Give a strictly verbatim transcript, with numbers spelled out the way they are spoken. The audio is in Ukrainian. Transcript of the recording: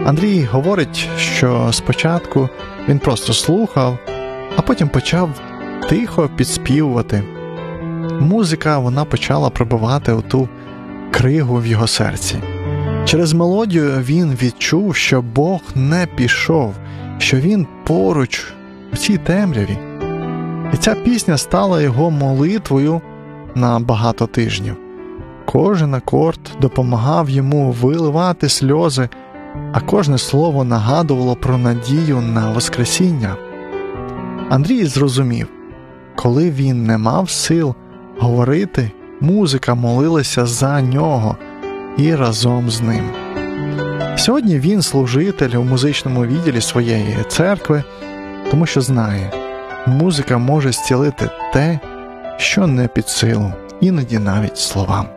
Андрій говорить, що спочатку він просто слухав, а потім почав тихо підспівувати. Музика, вона почала пробивати оту кригу в його серці. Через мелодію він відчув, що Бог не пішов, що він поруч у цій темряві. І ця пісня стала його молитвою на багато тижнів. Кожен акорд допомагав йому виливати сльози, а кожне слово нагадувало про надію на Воскресіння. Андрій зрозумів, коли він не мав сил говорити, музика молилася за нього і разом з ним. Сьогодні він служитель у музичному відділі своєї церкви, тому що знає, музика може зцілити те, що не під силу, іноді навіть словам.